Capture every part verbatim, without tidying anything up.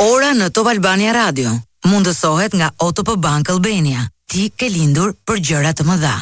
Ora në Top Albania Radio mundësohet nga O T P Bank Albania. Ti ke lindur për gjëra të mëdha.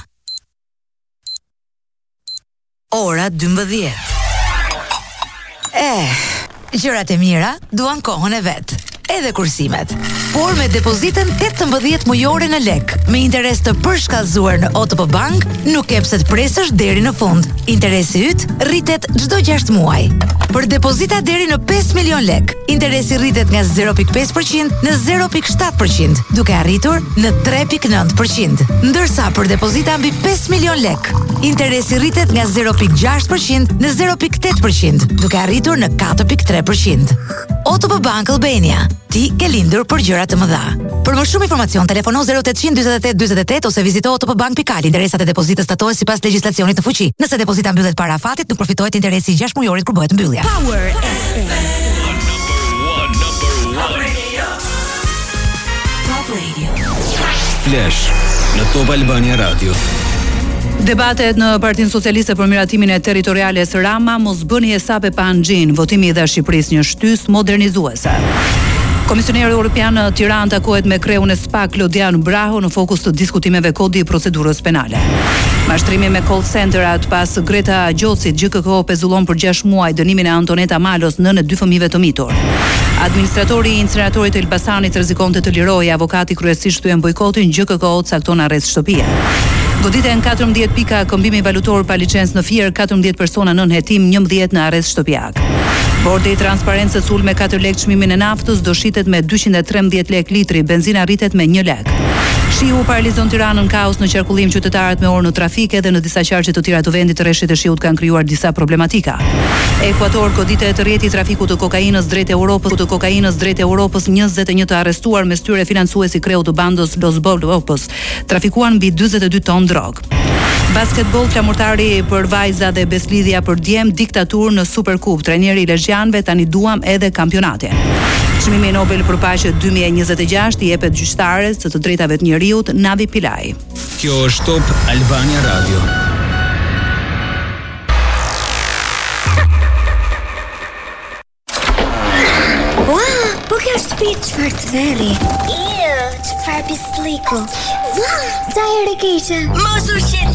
Ora dymbëdhjetë. Eh, gjërat e mira duan kohën e vet. Edhe kursimet. Por me depozitën tetëmbëdhjetë mujore në lek, me interes të përshkallëzuar në O T P Bank, nuk ke pse të presësh deri në fund. Interesi yt rritet çdo gjashtë muaj. Për depozita deri në pesë milion lek, interesi rritet nga zero pikë pesë përqind në zero pikë shtatë përqind, duke arritur në tre pikë nëntë përqind. Ndërsa për depozita mbi pesë milion lek, interesi rritet nga zero pikë gjashtë përqind në zero pikë tetë përqind, duke arritur në katër pikë tre përqind. O T P Bank Albania. Ti ke lindur për gjëra të mëdha. Për më shumë informacion, telefono zero oktëqind dyzet e tetë dyzet e tetë ose vizito o t p bank pikal. Interesat e depozitës statohen sipas legjislacionit në fuqi. Nëse depozita mbyllet para afatit, nuk përfitohet interesi i gjashtë mujorit kur bëhet mbyllja. Power F M. Top Radio. Flash në Top Albania Radio. Debatet në Partinë Socialiste për miratimin e territoriales Rama mos bëni hesape pa anxhin, votimi i dha Shqipërisë një shtys modernizuese. Komisioneri Evropian në Tiranë takohet me kreun e S P A K Lodian Braho në fokus të diskutimeve kodi i procedurës penale. Mashtrimi me call centerat pas Greta Gjocit, G K K O pezullon për gjashtë muaj dënimin e Antoneta Malos, nënë e dy fëmijëve të mitur. Administratori i incineratorit të Elbasanit rrezikonte të lirojë, avokati kryesisht thyen bojkotin, G K K O cakton arrest shtëpie. Goditen katërmbëdhjetë pika këmbimi valutor pa licencë në Fier, katërmbëdhjetë persona nën hetim, njëmbëdhjetë në arrest shtëpiak. Bordi i transparencës ul me katër lekë çmimin e naftës, do shitet me dyqind e trembëdhjetë lekë litri, benzina rritet me një lek. Shiu paralizon Tiranën, kaos në qarkullim, qytetarët me orë në trafik, edhe në disa qarqe të tjera të vendit të rreshtit të shiut kanë krijuar disa problematika. Ekuator goditet të rrjeti trafiku të kokainës drejt Europës, të kokainës drejt Europës, njëzet e një të arrestuar, mes tyre financuesi kreu të bandës Los Bolopos. Trafikuan mbi dyzet e dy ton drog. Basketball, flamurtari për vajza dhe beslidhja për djem, diktatur në Superkup. Trajneri i Lezhjanëve tani duam edhe kampionatin. Çmimi Nobel për paqe dy mijë e njëzet e gjashtë i jepet gjyqtares së të drejtave të njeriut Navi Pillai. Kjo është Top Albania Radio. Wow, po kjo shtëpi çfarë të veri. Iu, çfarë pisliku. Wow, ta ere keqe. Mos u shqetëso.